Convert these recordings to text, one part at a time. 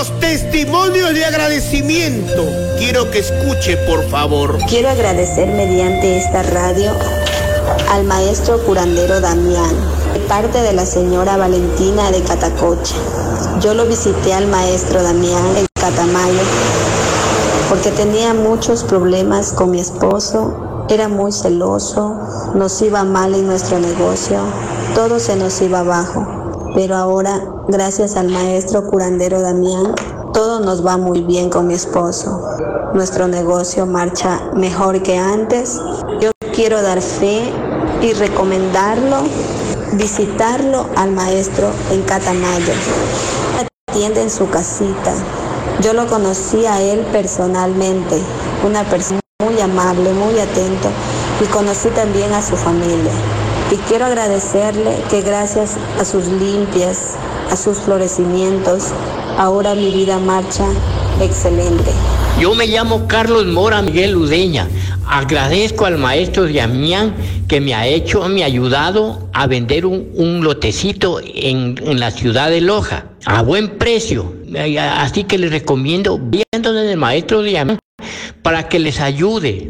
los testimonios de agradecimiento. Quiero que escuche, por favor. Quiero agradecer mediante esta radio al maestro curandero Damián, de parte de la señora Valentina de Catacocha. Yo lo visité al maestro Damián en Catamayo porque tenía muchos problemas con mi esposo, era muy celoso, nos iba mal en nuestro negocio, todo se nos iba abajo. Pero ahora, gracias al maestro curandero Damián, todo nos va muy bien con mi esposo. Nuestro negocio marcha mejor que antes. Yo quiero dar fe y recomendarlo, visitarlo al maestro en Catamayo. Atiende en su casita. Yo lo conocí a él personalmente, una persona muy amable, muy atento, y conocí también a su familia. Y quiero agradecerle que gracias a sus limpias, a sus florecimientos, ahora mi vida marcha excelente. Yo me llamo Carlos Mora Miguel Udeña. Agradezco al maestro Damián que me ha ayudado a vender un lotecito en la ciudad de Loja a buen precio. Así que les recomiendo, vayan donde el maestro Damián para que les ayude,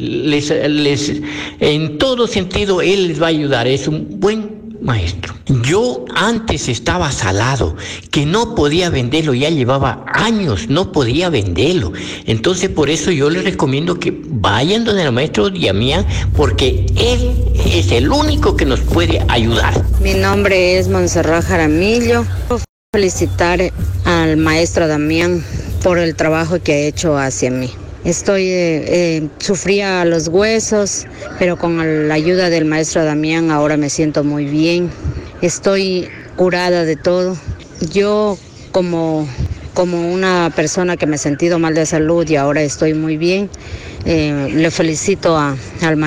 en todo sentido él les va a ayudar. Es un buen maestro. Yo antes estaba salado, que no podía venderlo, ya llevaba años, no podía venderlo. Entonces por eso yo les recomiendo que vayan donde el maestro Damián, porque él es el único que nos puede ayudar. Mi nombre es Montserrat Jaramillo. Quiero felicitar al maestro Damián por el trabajo que ha hecho hacia mí. Sufría los huesos, pero con la ayuda del maestro Damián ahora me siento muy bien. Estoy curada de todo. Yo como una persona que me he sentido mal de salud y ahora estoy muy bien, le felicito al maestro.